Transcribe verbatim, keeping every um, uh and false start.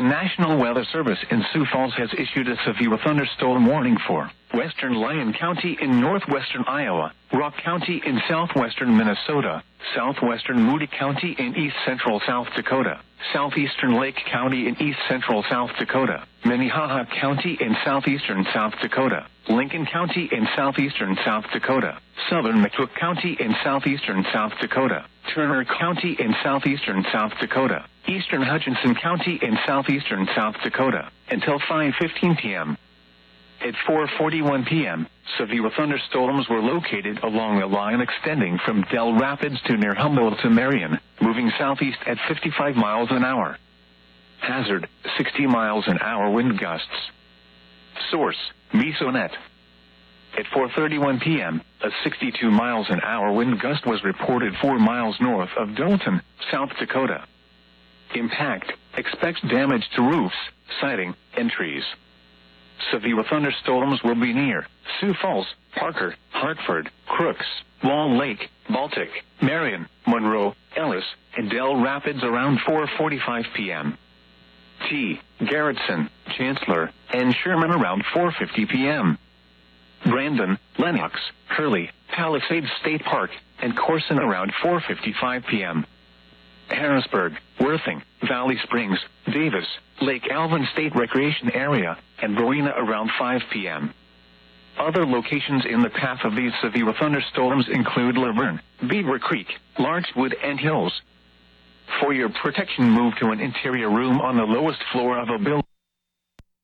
National Weather Service in Sioux Falls has issued a severe thunderstorm warning for western Lyon County in northwestern Iowa, Rock County in southwestern Minnesota, southwestern Moody County in east-central South Dakota, southeastern Lake County in east-central South Dakota, Minnehaha County in southeastern South Dakota, Lincoln County in southeastern South Dakota, southern McCook County in southeastern South Dakota, Turner County in southeastern South Dakota, eastern Hutchinson County in southeastern South Dakota, until five fifteen p.m. At four forty-one p.m., severe thunderstorms were located along a line extending from Dell Rapids to near Humboldt to Marion, moving southeast at fifty-five miles an hour. Hazard, sixty miles an hour wind gusts. Source, Mesonet. At four thirty-one p.m., a sixty-two miles an hour wind gust was reported four miles north of Dalton, South Dakota. Impact, expects damage to roofs, siding, and trees. Severe thunderstorms will be near Sioux Falls, Parker, Hartford, Crooks, Wall Lake, Baltic, Marion, Monroe, Ellis, and Dell Rapids around four forty-five p.m. T. Garrettson, Chancellor, and Sherman around four fifty p.m. Brandon, Lenox, Hurley, Palisades State Park, and Corson around four fifty-five p.m. Harrisburg, Worthing, Valley Springs, Davis, Lake Alvin State Recreation Area, and Rowena around five p.m. Other locations in the path of these severe thunderstorms include Laverne, Beaver Creek, Larchwood, and Hills. For your protection, move to an interior room on the lowest floor of a building.